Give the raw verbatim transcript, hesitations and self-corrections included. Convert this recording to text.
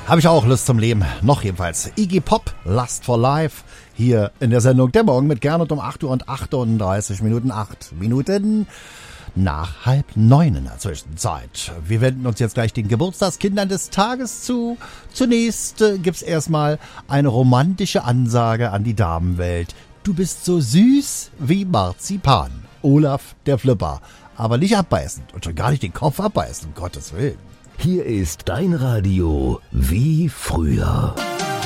Habe ich auch Lust zum Leben. Noch jedenfalls. Iggy Pop, Lust for Life. Hier in der Sendung Der Morgen mit Gernot um acht Uhr und achtunddreißig Minuten. acht Minuten nach halb neun in der Zwischenzeit. Wir wenden uns jetzt gleich den Geburtstagskindern des Tages zu. Zunächst äh, gibt's erstmal eine romantische Ansage an die Damenwelt. Du bist so süß wie Marzipan. Olaf der Flipper. Aber nicht abbeißend und schon gar nicht den Kopf abbeißen, um Gottes Willen. Hier ist dein Radio wie früher.